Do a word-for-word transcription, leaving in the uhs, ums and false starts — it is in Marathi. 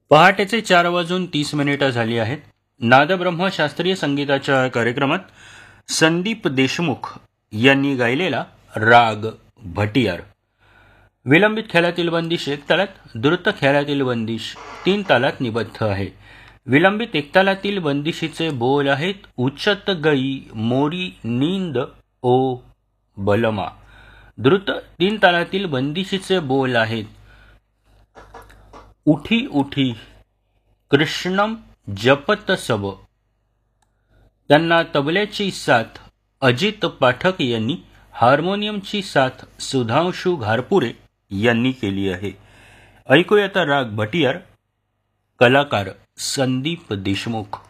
पहाटेचे चार वाजून तीस मिनिटं झाली आहेत. नादब्रह्म शास्त्रीय संगीताच्या कार्यक्रमात संदीप देशमुख यांनी गायलेला राग भटियार. विलंबित ख्यालातील बंदिश एक तालात, द्रुत ख्यालातील बंदिश तीन तालात निबद्ध आहे. विलंबित एकतालातील बंदिशीचे बोल आहेत उच्चत गई मोरी नींद ओ बलमा. द्रुत तीन तालातील बंदिशीचे बोल आहेत उठी उठी कृष्णम जपत सब. त्यांना तबल्याची साथ अजित पाठक यांनी, हार्मोनियमची साथ सुधांशू घारपुरे यांनी केली आहे. ऐकूया आता राग भटियार, कलाकार संदीप देशमुख.